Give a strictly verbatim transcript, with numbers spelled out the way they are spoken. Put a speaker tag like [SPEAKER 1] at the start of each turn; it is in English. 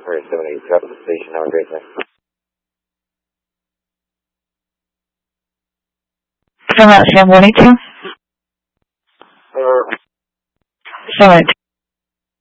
[SPEAKER 1] Area seven eight, traffic station. Have a great day.
[SPEAKER 2] Come out, Sam, one eight two?
[SPEAKER 1] Uh,
[SPEAKER 2] seven eight two.